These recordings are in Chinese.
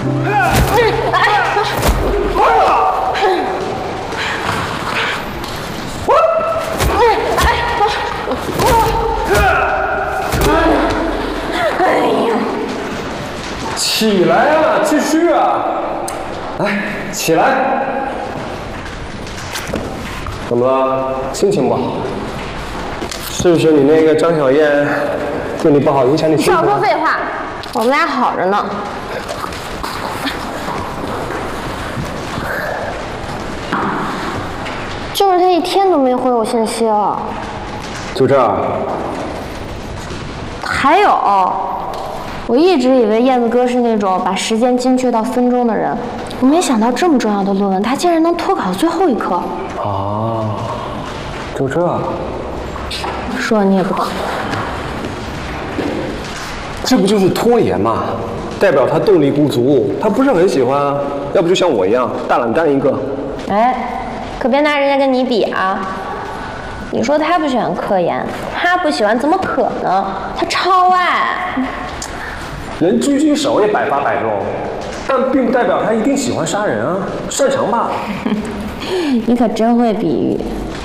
起来啊，继续啊！来，起来。怎么了？心情不好？是不是你那个张小燕对你不好，影响你心情？ 少说废话，我们俩好着呢。就是他一天都没回我信息了。 就这儿？ 还有。我一直以为燕子哥是那种把时间精确到分钟的人，我没想到这么重要的论文，他竟然能拖考最后一科。 哦，就这？ 说你也不懂。 这不就是拖延吗？代表他动力不足，他不是很喜欢啊。要不就像我一样，大懒蛋一个。 哎，可别拿人家跟你比啊！你说他不喜欢科研，他不喜欢怎么可能？他超爱。 人狙击手也百发百中，但并不代表他一定喜欢杀人啊，擅长罢了。 你可真会比喻。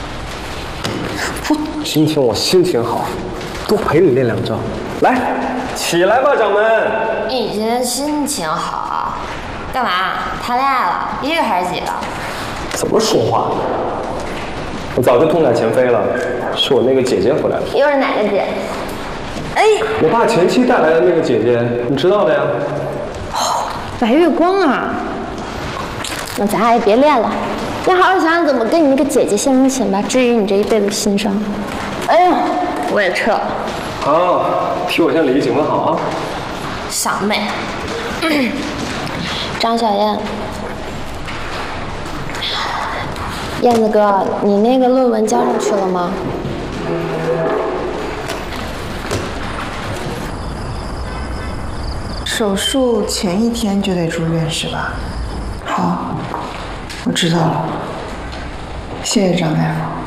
心情我心情好，多陪你练2招。来，起来吧，掌门。 你今天心情好，干嘛？谈恋爱了？一个还是几个？ 怎么说话？我早就痛改前非了，是我那个姐姐回来了。 又是哪个姐？哎， 我爸前妻带来的那个姐姐，你知道的呀。 哦，白月光啊！那咱俩也别练了，你好好想想怎么跟你那个姐姐献殷勤吧，治愈你这一辈子心伤。哎呦，我也撤了。 好，替我向李警问好啊。 小妹，张小燕，燕子哥，你那个论文交上去了吗？ 手术前1天就得住院是吧？好，我知道了，谢谢张大夫。